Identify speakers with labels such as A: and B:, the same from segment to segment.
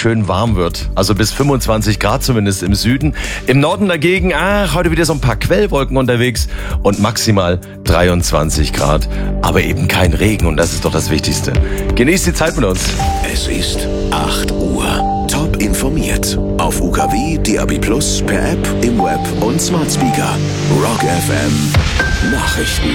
A: schön warm wird. Also bis 25 Grad zumindest im Süden. Im Norden dagegen, heute wieder so ein paar Quellwolken unterwegs und maximal 23 Grad. Aber eben kein Regen und das ist doch das Wichtigste. Genießt die Zeit mit uns.
B: Es ist 8 Uhr. Top informiert. Auf UKW, DAB+, per App, im Web und Smart Speaker. Rock FM Nachrichten.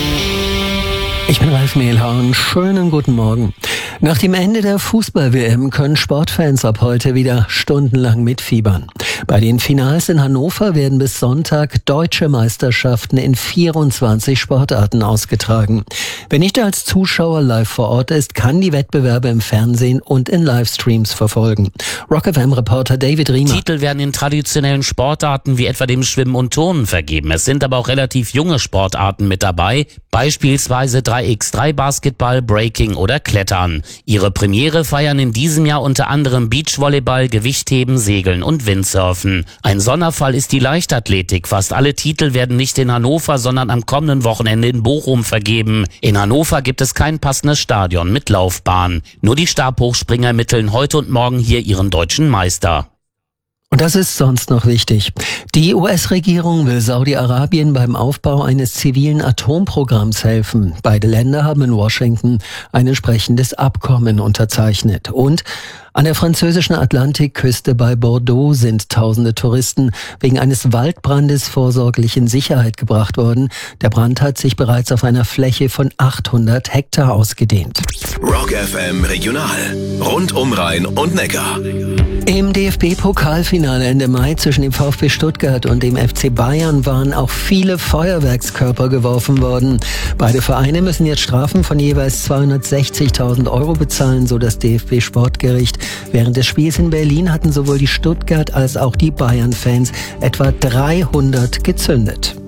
C: Ich bin Ralf Mehlhorn. Schönen guten Morgen. Nach dem Ende der Fußball-WM können Sportfans ab heute wieder stundenlang mitfiebern. Bei den Finals in Hannover werden bis Sonntag deutsche Meisterschaften in 24 Sportarten ausgetragen. Wer nicht als Zuschauer live vor Ort ist, kann die Wettbewerbe im Fernsehen und in Livestreams verfolgen. Rock FM-Reporter David Riemer.
D: Titel werden in traditionellen Sportarten wie etwa dem Schwimmen und Turnen vergeben. Es sind aber auch relativ junge Sportarten mit dabei, beispielsweise 3x3 Basketball, Breaking oder Klettern. Ihre Premiere feiern in diesem Jahr unter anderem Beachvolleyball, Gewichtheben, Segeln und Windsurfen. Ein Sonderfall ist die Leichtathletik. Fast alle Titel werden nicht in Hannover, sondern am kommenden Wochenende in Bochum vergeben. In Hannover gibt es kein passendes Stadion mit Laufbahn. Nur die Stabhochspringer ermitteln heute und morgen hier ihren deutschen Meister.
C: Und das ist sonst noch wichtig. Die US-Regierung will Saudi-Arabien beim Aufbau eines zivilen Atomprogramms helfen. Beide Länder haben in Washington ein entsprechendes Abkommen unterzeichnet. Und an der französischen Atlantikküste bei Bordeaux sind tausende Touristen wegen eines Waldbrandes vorsorglich in Sicherheit gebracht worden. Der Brand hat sich bereits auf einer Fläche von 800 Hektar ausgedehnt.
B: Rock FM Regional. Rund um Rhein und Neckar.
C: Im DFB-Pokalfinale Ende Mai zwischen dem VfB Stuttgart und dem FC Bayern waren auch viele Feuerwerkskörper geworfen worden. Beide Vereine müssen jetzt Strafen von jeweils 260.000 € bezahlen, so das DFB-Sportgericht. Während des Spiels in Berlin hatten sowohl die Stuttgart- als auch die Bayern-Fans etwa 300 gezündet.